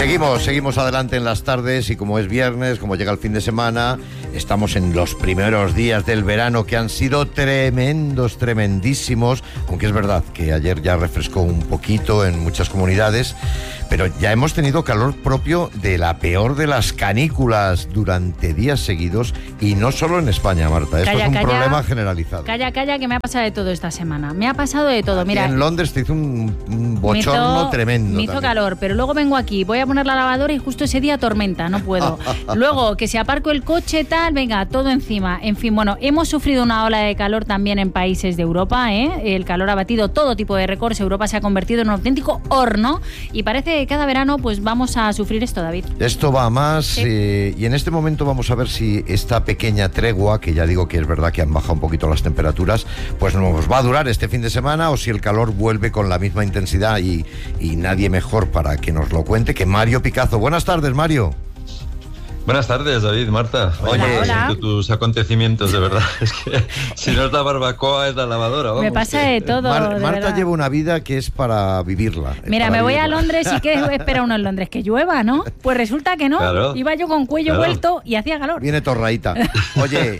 Seguimos adelante en las tardes y como es viernes, como llega el fin de semana, estamos en los primeros días del verano que han sido tremendísimos, aunque es verdad que ayer ya refrescó un poquito en muchas comunidades, pero ya hemos tenido calor propio de la peor de las canículas durante días seguidos y no solo en España, Marta, esto es un problema generalizado. Calla, que me ha pasado de todo esta semana, me ha pasado de todo. Mira, en Londres te hizo un bochorno tremendo. Me hizo calor, pero luego vengo aquí, voy a poner la lavadora y justo ese día tormenta, no puedo. Luego, que se aparco el coche, tal, venga, todo encima. En fin, bueno, hemos sufrido una ola de calor también en países de Europa, ¿eh? El calor ha batido todo tipo de récords, Europa se ha convertido en un auténtico horno y parece que cada verano pues vamos a sufrir esto, David. Esto va a más, y en este momento vamos a ver si esta pequeña tregua, que ya digo que es verdad que han bajado un poquito las temperaturas, pues nos va a durar este fin de semana o si el calor vuelve con la misma intensidad y nadie mejor para que nos lo cuente que Mario Picazo. Buenas tardes, Mario. Buenas tardes, David, Marta. Oye, hola. Tus acontecimientos, de verdad. Es que si no es la barbacoa, es la lavadora. Vamos, me pasa de todo. Marta lleva una vida que es para vivirla. Mira, me voy a Londres y ¿qué espera uno en Londres? Que llueva, ¿no? Pues resulta que no. Claro. Iba yo con cuello vuelto y hacía calor. Viene torraíta. Oye,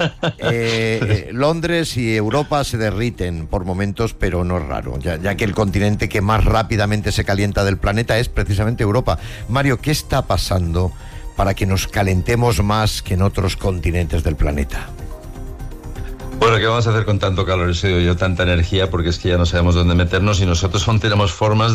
Londres y Europa se derriten por momentos, pero no es raro, ya que el continente que más rápidamente se calienta del planeta es precisamente Europa. Mario, ¿qué está pasando para que nos calentemos más que en otros continentes del planeta? Bueno, ¿qué vamos a hacer con tanto calor? Eso digo yo, tanta energía, porque es que ya no sabemos dónde meternos y nosotros aún tenemos formas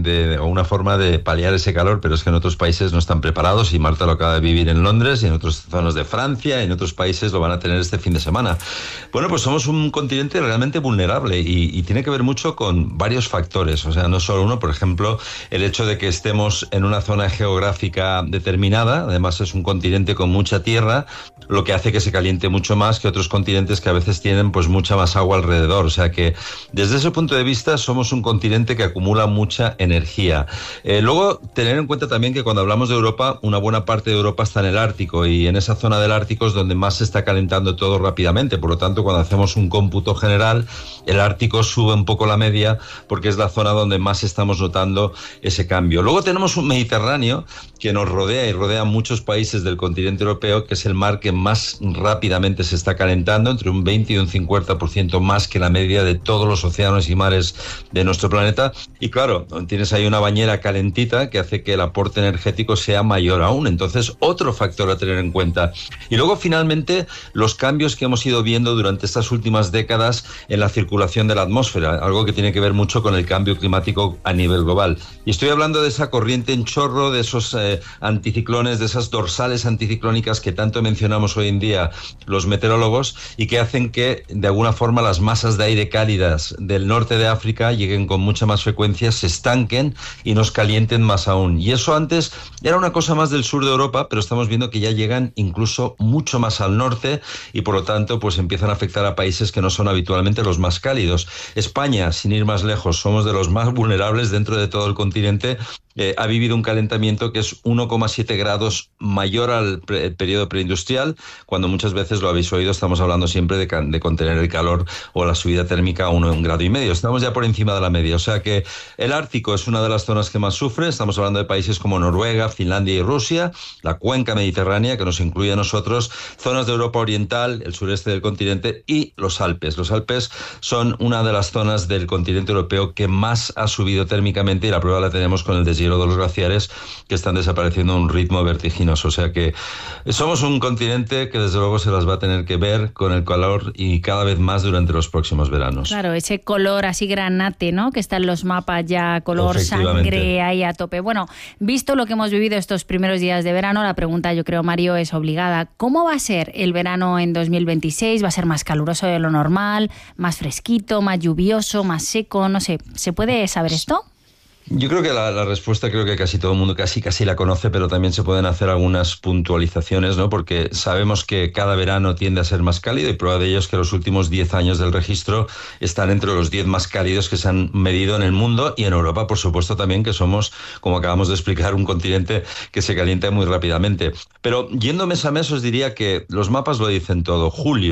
o una forma de paliar ese calor, pero es que en otros países no están preparados y Marta lo acaba de vivir en Londres y en otras zonas de Francia y en otros países lo van a tener este fin de semana. Bueno, pues somos un continente realmente vulnerable y tiene que ver mucho con varios factores, o sea, no solo uno, por ejemplo, el hecho de que estemos en una zona geográfica determinada, además es un continente con mucha tierra, lo que hace que se caliente mucho más que otros continentes que a veces tienen pues mucha más agua alrededor, o sea que desde ese punto de vista somos un continente que acumula mucha energía. Luego tener en cuenta también que cuando hablamos de Europa, una buena parte de Europa está en el Ártico y en esa zona del Ártico es donde más se está calentando todo rápidamente, por lo tanto cuando hacemos un cómputo general, el Ártico sube un poco la media porque es la zona donde más estamos notando ese cambio. Luego tenemos un Mediterráneo que nos rodea y rodea muchos países del continente europeo, que es el mar que más rápidamente se está calentando, entre un 20 y un 50% más que la media de todos los océanos y mares de nuestro planeta. Y claro, tienes ahí una bañera calentita que hace que el aporte energético sea mayor aún. Entonces, otro factor a tener en cuenta. Y luego, finalmente, los cambios que hemos ido viendo durante estas últimas décadas en la circulación de la atmósfera, algo que tiene que ver mucho con el cambio climático a nivel global. Y estoy hablando de esa corriente en chorro, de esos anticiclones, de esas dorsales anticiclónicas que tanto mencionamos hoy en día los meteorólogos y que hacen que de alguna forma las masas de aire cálidas del norte de África lleguen con mucha más frecuencia, se estanquen y nos calienten más aún. Y eso antes era una cosa más del sur de Europa, pero estamos viendo que ya llegan incluso mucho más al norte y por lo tanto pues empiezan a afectar a países que no son habitualmente los más cálidos. España, sin ir más lejos, somos de los más vulnerables dentro de todo el continente. Ha vivido un calentamiento que es 1,7 grados mayor al periodo preindustrial, cuando muchas veces, lo habéis oído, estamos hablando siempre de contener el calor o la subida térmica a 1,5 grados. Estamos ya por encima de la media, o sea que el Ártico es una de las zonas que más sufre. Estamos hablando de países como Noruega, Finlandia y Rusia, la cuenca mediterránea que nos incluye a nosotros, zonas de Europa Oriental, el sureste del continente y los Alpes. Los Alpes son una de las zonas del continente europeo que más ha subido térmicamente y la prueba la tenemos con el deshielo de los glaciares que están desapareciendo a un ritmo vertiginoso. O sea que somos un continente que desde luego se las va a tener que ver con el calor y cada vez más durante los próximos veranos. Claro, ese color así granate, ¿no? Que está en los mapas ya, color sangre ahí a tope. Bueno, visto lo que hemos vivido estos primeros días de verano, la pregunta, yo creo, Mario, es obligada. ¿Cómo va a ser el verano en 2026? ¿Va a ser más caluroso de lo normal? ¿Más fresquito? ¿Más lluvioso? ¿Más seco? No sé, ¿se puede saber esto? Yo creo que la respuesta creo que casi todo el mundo casi la conoce, pero también se pueden hacer algunas puntualizaciones, ¿no? Porque sabemos que cada verano tiende a ser más cálido y prueba de ello es que los últimos 10 años del registro están entre los 10 más cálidos que se han medido en el mundo y en Europa, por supuesto, también, que somos, como acabamos de explicar, un continente que se calienta muy rápidamente. Pero yendo mes a mes os diría que los mapas lo dicen todo. Julio,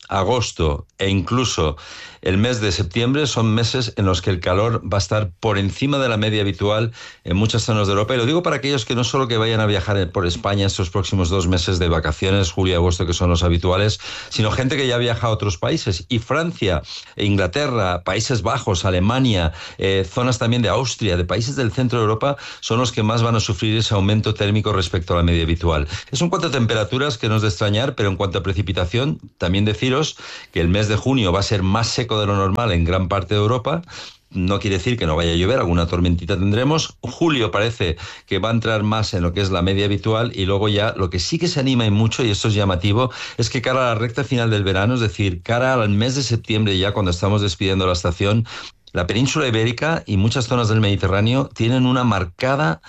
agosto e incluso el mes de septiembre son meses en los que el calor va a estar por encima de la media habitual en muchas zonas de Europa. Y lo digo para aquellos que no solo que vayan a viajar por España estos próximos 2 meses de vacaciones, julio y agosto, que son los habituales, sino gente que ya viaja a otros países. Y Francia, Inglaterra, Países Bajos, Alemania, zonas también de Austria, de países del centro de Europa, son los que más van a sufrir ese aumento térmico respecto a la media habitual. Eso en cuanto a temperaturas, que no es de extrañar, pero en cuanto a precipitación, también deciros que el mes de junio va a ser más seco de lo normal en gran parte de Europa. No quiere decir que no vaya a llover, alguna tormentita tendremos. Julio parece que va a entrar más en lo que es la media habitual, y luego ya lo que sí que se anima y mucho, y esto es llamativo, es que cara a la recta final del verano, es decir, cara al mes de septiembre, ya cuando estamos despidiendo la estación, la península ibérica y muchas zonas del Mediterráneo tienen un marcado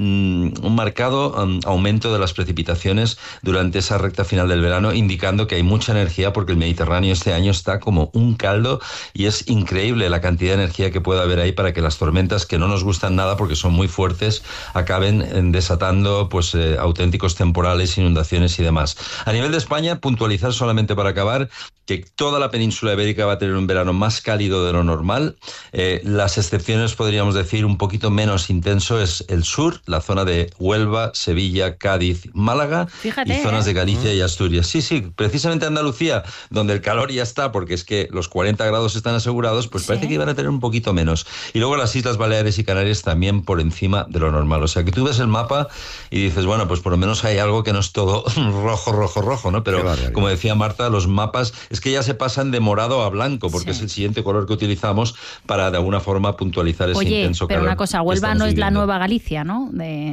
aumento de las precipitaciones durante esa recta final del verano, indicando que hay mucha energía, porque el Mediterráneo este año está como un caldo y es increíble la cantidad de energía que puede haber ahí para que las tormentas, que no nos gustan nada porque son muy fuertes, acaben desatando pues auténticos temporales, inundaciones y demás. A nivel de España, puntualizar solamente para acabar que toda la península ibérica va a tener un verano más cálido de lo normal. Las excepciones, podríamos decir, un poquito menos intenso es el sur, la zona de Huelva, Sevilla, Cádiz, Málaga. Fíjate, y zonas de Galicia y Asturias. Sí, precisamente Andalucía, donde el calor ya está, porque es que los 40 grados están asegurados, pues parece que iban a tener un poquito menos. Y luego las Islas Baleares y Canarias también por encima de lo normal. O sea que tú ves el mapa y dices, bueno, pues por lo menos hay algo que no es todo rojo, ¿no? Pero como decía Marta, los mapas es que ya se pasan de morado a blanco, porque es el siguiente color que utilizamos para de alguna forma puntualizar ese intenso calor. Pero una cosa, Huelva no es la nueva Galicia, ¿no?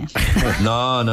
No.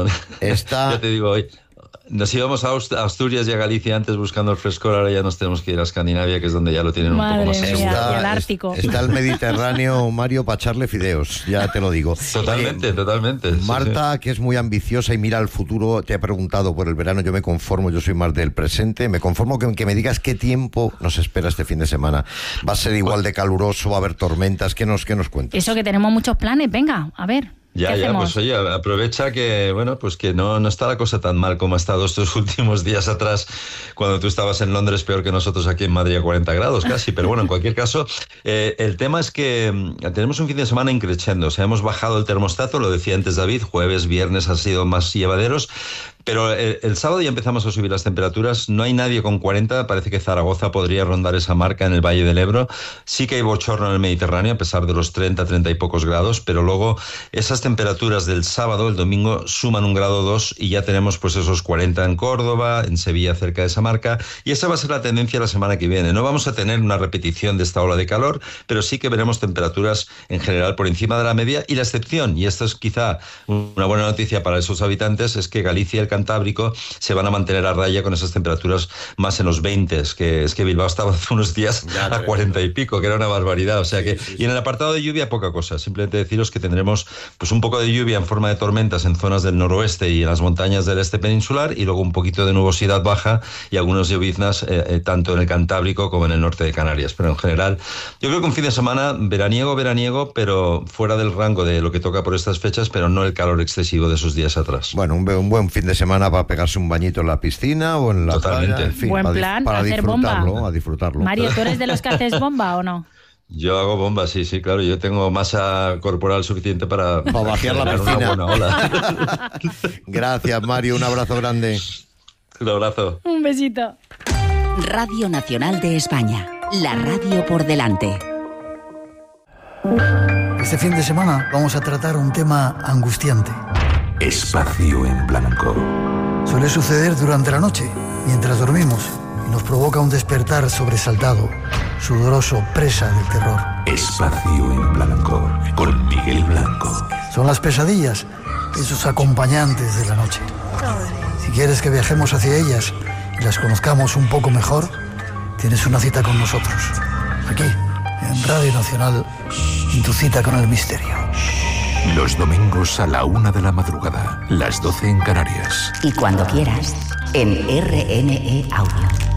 Ya te digo, hoy nos íbamos a Asturias y a Galicia antes buscando el frescor, ahora ya nos tenemos que ir a Escandinavia, que es donde ya lo tienen un poco más asegurado. El Ártico. Está el Mediterráneo, Mario, para echarle fideos, ya te lo digo. Totalmente. Marta, que es muy ambiciosa y mira al futuro, te ha preguntado por el verano. Yo me conformo, yo soy más del presente. Me conformo que me digas qué tiempo nos espera este fin de semana. ¿Va a ser igual de caluroso? ¿Va a haber tormentas? ¿Qué nos cuentas? Eso, que tenemos muchos planes, venga, a ver. Ya, pues oye, aprovecha que, bueno, pues que no está la cosa tan mal como ha estado estos últimos días atrás, cuando tú estabas en Londres, peor que nosotros aquí en Madrid a 40 grados casi, pero bueno, en cualquier caso, el tema es que tenemos un fin de semana increciendo, o sea, hemos bajado el termostato, lo decía antes David, jueves, viernes han sido más llevaderos, pero el sábado ya empezamos a subir las temperaturas, no hay nadie con 40, parece que Zaragoza podría rondar esa marca en el Valle del Ebro, sí que hay bochorno en el Mediterráneo a pesar de los 30 y pocos grados, pero luego esas temperaturas del sábado, el domingo suman 1,2 grados y ya tenemos pues esos 40 en Córdoba, en Sevilla cerca de esa marca, y esa va a ser la tendencia la semana que viene. No vamos a tener una repetición de esta ola de calor, pero sí que veremos temperaturas en general por encima de la media, y la excepción, y esto es quizá una buena noticia para esos habitantes, es que Galicia y el Cantábrico se van a mantener a raya con esas temperaturas más en los 20, es que Bilbao estaba hace unos días a 40 y pico, que era una barbaridad, o sea que, y en el apartado de lluvia poca cosa, simplemente deciros que tendremos pues un poco de lluvia en forma de tormentas en zonas del noroeste y en las montañas del este peninsular, y luego un poquito de nubosidad baja y algunos lloviznas tanto en el Cantábrico como en el norte de Canarias, pero en general yo creo que un fin de semana veraniego, pero fuera del rango de lo que toca por estas fechas, pero no el calor excesivo de esos días atrás. Bueno, un buen fin de semana para pegarse un bañito en la piscina o en la playa, en fin, buen plan, para hacer bomba. A disfrutarlo. Mario, ¿tú eres de los que haces bomba o no? Yo hago bomba, sí, claro. Yo tengo masa corporal suficiente para vaciar la piscina. Una buena ola. Gracias, Mario. Un abrazo grande. Un abrazo. Un besito. Radio Nacional de España. La radio por delante. Este fin de semana vamos a tratar un tema angustiante. Espacio en blanco. Suele suceder durante la noche, mientras dormimos, y nos provoca un despertar sobresaltado, sudoroso, presa del terror. Espacio en blanco, con Miguel Blanco. Son las pesadillas, esos acompañantes de la noche. Si quieres que viajemos hacia ellas y las conozcamos un poco mejor, tienes una cita con nosotros. Aquí, en Radio Nacional, en tu cita con el misterio. Los domingos a la 1 de la madrugada, las 12 en Canarias. Y cuando quieras, en RNE Audio.